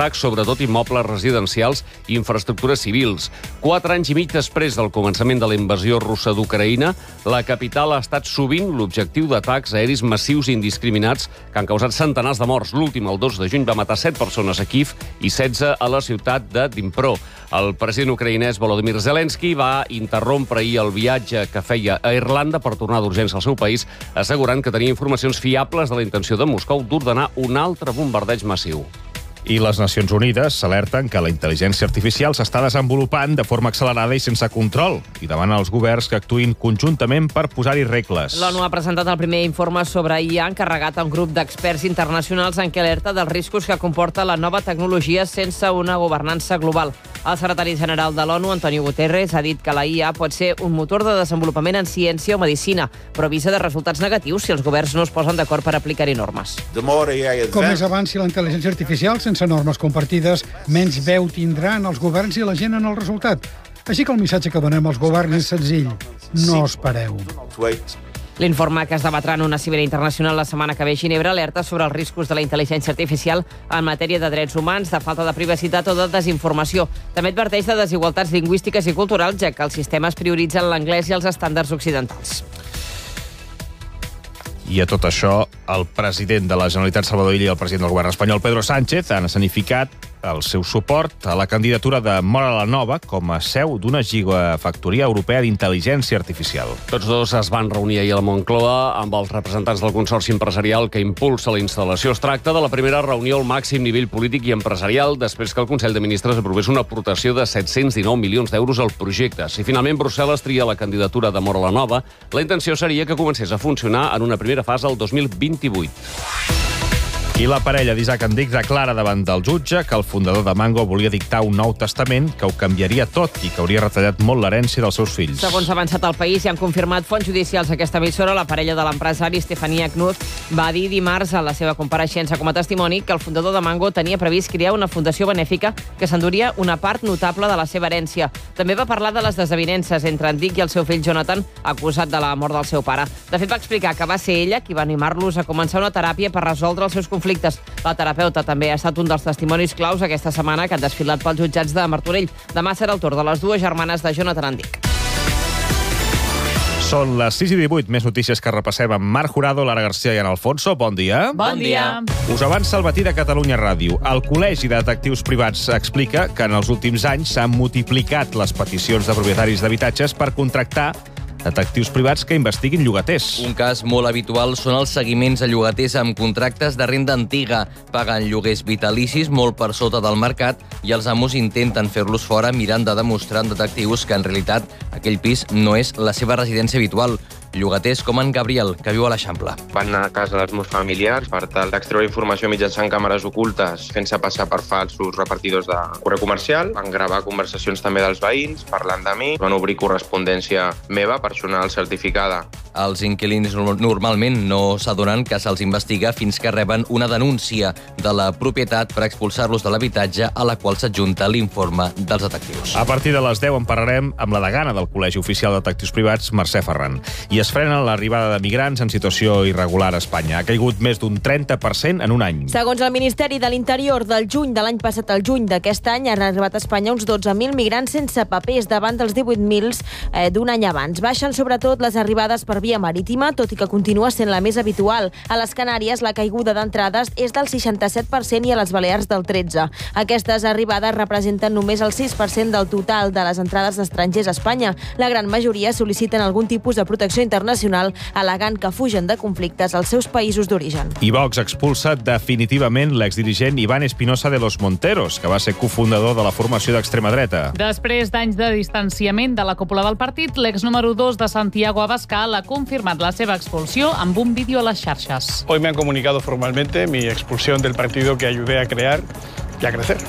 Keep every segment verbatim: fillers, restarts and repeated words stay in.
atacs, sobretot immobles residencials i infraestructures civils. Quatre anys i mig després del començament de la invasió russa d'Ucraïna, la capital ha estat sovint l'objectiu d'atacs aeris massius i indiscriminats que han causat centenars de morts. L'últim, el dos de juny, va matar set persones a Kíev i setze a la ciutat de Dnipro. El president ucraïnès Volodymyr Zelensky va interrompre ahir el viatge que feia a Irlanda per tornar d'urgència al seu país, assegurant que tenia informacions fiables de la intenció de Moscou d'ordenar un altre bombardeig massiu. I les Nacions Unides s'alerten que la intel·ligència artificial s'està desenvolupant de forma accelerada i sense control i demanen als governs que actuïn conjuntament per posar-hi regles. L'ONU ha presentat el primer informe sobre I A encarregat a un grup d'experts internacionals en què alerta dels riscos que comporta la nova tecnologia sense una governança global. El secretari general de l'ONU, Antonio Guterres, ha dit que la I A pot ser un motor de desenvolupament en ciència o medicina, però avisa de resultats negatius si els governs no es posen d'acord per aplicar-hi normes. Com més avanci la intel·ligència artificial, sense normes compartides, menys veu tindran els governs i la gent en el resultat. Així que el missatge que donem als governs és senzill. No espereu. L'informe, que es debatrà en una cimera internacional la setmana que ve a Ginebra, alerta sobre els riscos de la intel·ligència artificial en matèria de drets humans, de falta de privacitat o de desinformació. També adverteix de desigualtats lingüístiques i culturals, ja que els sistemes prioritzen l'anglès i els estàndards occidentals. I a tot això, el president de la Generalitat, Salvador Illa, i el president del govern espanyol, Pedro Sánchez, han escenificat el seu suport a la candidatura de Móra la Nova com a seu d'una gigafactoria europea d'intel·ligència artificial. Tots dos es van reunir ahir a la Moncloa amb els representants del consorci empresarial que impulsa la instal·lació. Es tracta de la primera reunió al màxim nivell polític i empresarial després que el Consell de Ministres aprovés una aportació de set-cents dinou milions d'euros al projecte. Si finalment Brussel·les tria la candidatura de Móra la Nova, la intenció seria que comencés a funcionar en una primera fase el dos mil vint-i-vuit. I la parella d'Isaac Endic declara davant del jutge que el fundador de Mango volia dictar un nou testament que ho canviaria tot i que hauria retallat molt l'herència dels seus fills. Segons ha avançat el País i han confirmat fonts judicials a aquesta emissora, la parella de l'empresari Stefania Knut va dir dimarts a la seva compareixença com a testimoni que el fundador de Mango tenia previst crear una fundació benèfica que s'enduria una part notable de la seva herència. També va parlar de les desavinences entre Endic i el seu fill Jonathan, acusat de la mort del seu pare. De fet, va explicar que va ser ella qui va animar-los a començar una teràpia per resoldre els seus conflictes. La terapeuta també ha estat un dels testimonis claus aquesta setmana que han desfilat pels jutjats de Martorell. Demà serà el torn de les dues germanes de Jonathan Endic. Són les sis i divuit, més notícies que repassem amb Marc Jurado, Lara García i Ana Alfonso. Bon dia. Bon dia. Us avança el matí de Catalunya Ràdio. El Col·legi de Detectius Privats explica que en els últims anys s'han multiplicat les peticions de propietaris d'habitatges per contractar detectius privats que investiguin llogaters. Un cas molt habitual són els seguiments a llogaters amb contractes de renda antiga. Paguen lloguers vitalicis molt per sota del mercat i els amos intenten fer-los fora mirant de demostrar en detectius que en realitat aquell pis no és la seva residència habitual. Llogaters com en Gabriel, que viu a l'Eixample. Van anar a casa dels meus familiars per tal d'extreure informació mitjançant càmeres ocultes, fent-se passar per falsos repartidors de correu comercial. Van gravar conversacions també dels veïns, parlant de mi. Van obrir correspondència meva, personal certificada. Els inquilins normalment no s'adonen que se'ls investiga fins que reben una denúncia de la propietat per expulsar-los de l'habitatge a la qual s'adjunta l'informe dels detectius. A partir de les deu en parlarem amb la degana del Col·legi Oficial de Detectius Privats, Mercè Ferran. I es frena l'arribada de migrants en situació irregular a Espanya. Ha caigut més d'un trenta per cent en un any. Segons el Ministeri de l'Interior, del juny de l'any passat al juny d'aquest any han arribat a Espanya uns dotze mil migrants sense papers davant dels divuit mil eh, d'un any abans. Baixen sobretot les arribades per via marítima, tot i que continua sent la més habitual. A les Canàries la caiguda d'entrades és del seixanta-set per cent i a les Balears del tretze per cent. Aquestes arribades representen només el sis per cent del total de les entrades d'estrangers a Espanya. La gran majoria sol·liciten algun tipus de protecció internacional, al·legant que fugen de conflictes als seus països d'origen. I Vox expulsa definitivament l'exdirigent Iván Espinosa de los Monteros, que va ser cofundador de la formació d'extrema dreta. Després d'anys de distanciament de la cúpula del partit, l'ex número dos de Santiago Abascal ha confirmat la seva expulsió amb un vídeo a les xarxes. Hoy me han comunicado formalmente mi expulsión del partido que ayudé a crear y a crecer.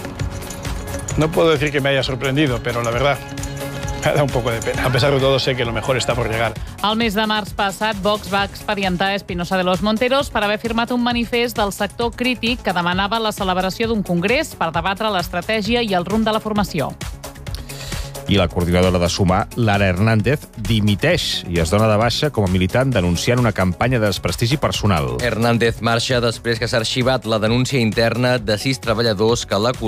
No puedo decir que me haya sorprendido, pero la verdad me da un poco de pena. A pesar de todo, sé que lo mejor está por llegar. El mes de març passat, Vox va expedientar Espinosa de los Monteros per haver firmat un manifest del sector crític que demanava la celebració d'un congrés per debatre l'estratègia i el rumb de la formació. I la coordinadora de Sumar, Lara Hernández, dimiteix i es dona de baixa com a militant denunciant una campanya de desprestigi personal. Hernández marxa després que s'ha arxivat la denúncia interna de sis treballadors que l'acusen